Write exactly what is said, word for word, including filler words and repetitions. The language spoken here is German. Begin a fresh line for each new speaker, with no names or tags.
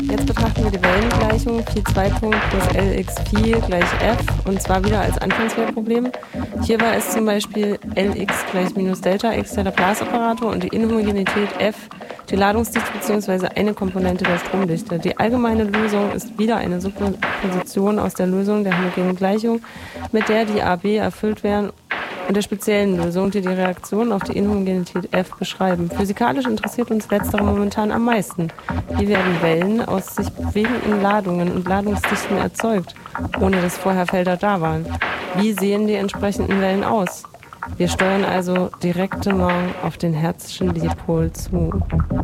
Jetzt betrachten wir die Wellengleichung Phi zwei plus Lx Phi gleich f, und zwar wieder als Anfangswertproblem. Hier war es zum Beispiel Lx gleich minus Delta x der Laplace-Operator und die Inhomogenität f die Ladungsdichte bzw. eine Komponente der Stromdichte. Die allgemeine Lösung ist wieder eine Superposition aus der Lösung der homogenen Gleichung, mit der die A B erfüllt werden, und der speziellen Lösung, die die Reaktion auf die Inhomogenität f beschreiben. Physikalisch interessiert uns letztere momentan am meisten. Wie werden Wellen aus sich bewegenden Ladungen und Ladungsdichten erzeugt, ohne dass vorher Felder da waren? Wie sehen die entsprechenden Wellen aus? Wir steuern also direktement auf den Hertzschen Dipol zu.